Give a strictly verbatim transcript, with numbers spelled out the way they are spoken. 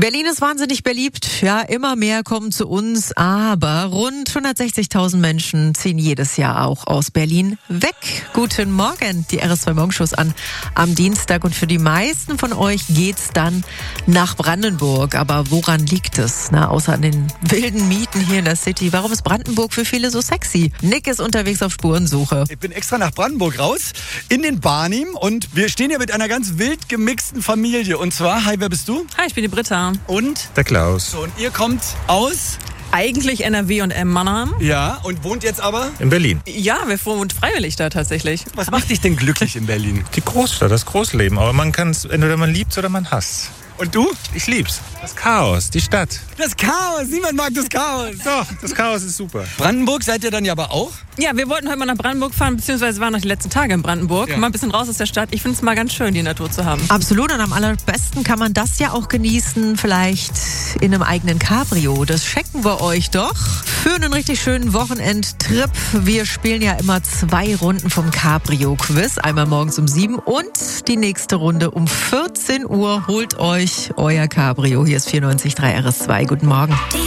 Berlin ist wahnsinnig beliebt. Ja, immer mehr kommen zu uns, aber rund hundertsechzigtausend Menschen ziehen jedes Jahr auch aus Berlin weg. Guten Morgen, die R S zwei Morgenshows an am Dienstag, und für die meisten von euch geht's dann nach Brandenburg. Aber woran liegt es? Na, außer an den wilden Mieten hier in der City. Warum ist Brandenburg für viele so sexy? Nick ist unterwegs auf Spurensuche. Ich bin extra nach Brandenburg raus, in den Barnim, und wir stehen hier mit einer ganz wild gemixten Familie. Und zwar, hi, wer bist du? Hi, ich bin die Britta. Und? Der Klaus. So, und ihr kommt aus? Eigentlich N R W und M Mannheim. Ja, und wohnt jetzt aber? In Berlin. Ja, wir wohnen freiwillig da tatsächlich. Was macht dich denn glücklich in Berlin? Die Großstadt, das Großleben. Aber man kann es, entweder man liebt oder man hasst. Und du? Ich lieb's. Das Chaos, die Stadt. Das Chaos, niemand mag das Chaos. Doch, das Chaos ist super. Brandenburg seid ihr dann ja aber auch? Ja, wir wollten heute mal nach Brandenburg fahren, beziehungsweise waren noch die letzten Tage in Brandenburg. Ja. Mal ein bisschen raus aus der Stadt. Ich finde es mal ganz schön, die Natur zu haben. Absolut, und am allerbesten kann man das ja auch genießen, vielleicht in einem eigenen Cabrio. Das schenken wir euch doch für einen richtig schönen Wochenendtrip. Wir spielen ja immer zwei Runden vom Cabrio-Quiz. Einmal morgens um sieben und die nächste Runde um vierzehn Uhr. Holt euch euer Cabrio. Hier ist vierundneunzig Komma drei R S zwei. Guten Morgen.